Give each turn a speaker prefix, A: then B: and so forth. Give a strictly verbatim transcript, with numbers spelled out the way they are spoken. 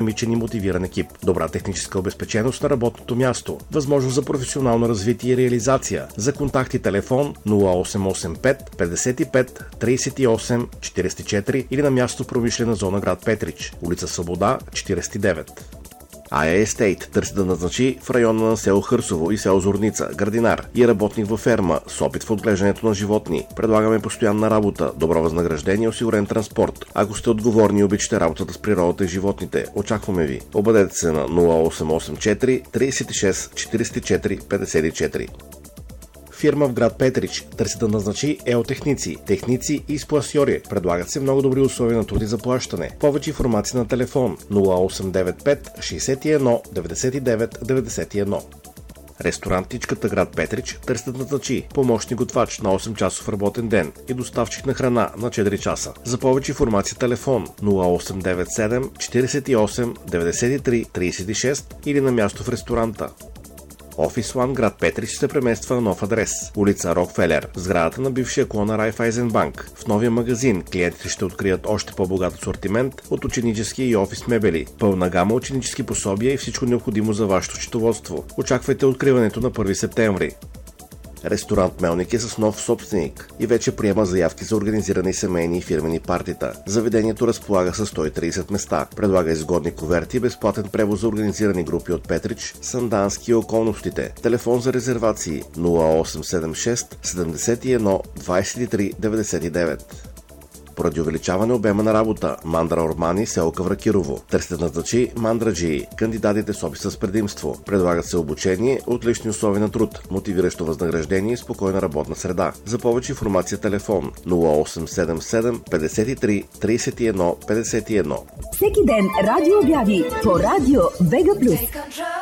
A: динамичен и мотивиран екип, добра техническа обезпеченост на работното място, възможност за професионално развитие и реализация. За контакти телефон нула осем осем пет петдесет и пет тридесет и осем четиридесет и четири или на място в промишлена зона град Петрич, улица Свобода, четиридесет и девет. Ая Естейт търси да назначи в района на село Хърсово и село Зорница градинар и работник във ферма с опит в отглеждането на животни. Предлагаме постоянна работа, добро възнаграждение и осигурен транспорт. Ако сте отговорни и обичате работата с природата и животните, очакваме ви. Обадете се на нула осем осем четири тридесет и шест четиридесет и четири петдесет и четири. Фирма в град Петрич търси да назначи еотехници, техници и спласьори. Предлагат се много добри условия на труд и заплащане. Повече информация на телефон нула осем девет пет шестдесет и едно деветдесет и девет деветдесет и едно. Ресторантичката град Петрич търси да назначи помощник готвач на осем часов работен ден и доставчик на храна на четири часа. За повече информация телефон нула осем девет седем четиридесет и осем деветдесет и три тридесет и шест или на място в ресторанта. Офис One град Петрич се премества на нов адрес. Улица Рокфелер, в сградата на бившия клон на Райфайзенбанк. В новия магазин клиентите ще открият още по-богат асортимент от ученически и офис мебели, пълна гама ученически пособия и всичко необходимо за вашето счетоводство. Очаквайте откриването на първи септември. Ресторант Мелник е с нов собственик и вече приема заявки за организирани семейни и фирмени партита. Заведението разполага със сто и тридесет места, предлага изгодни куверти и безплатен превоз за организирани групи от Петрич, Сандански и околностите. Телефон за резервации нула осем седем шест седемдесет и едно двадесет и три деветдесет и девет. Поради увеличаване обема на работа, Мандра Ормани, село Кавракирово. Търси да назначи мандраджии. Кандидатите с опит с предимство. Предлагат се обучение, отлични условия на труд, мотивиращо възнаграждение и спокойна работна среда. За повече информация телефон нула осем седем седем петдесет и три тридесет и едно петдесет и едно.
B: Всеки ден радио обяви по радио Вега Плюс.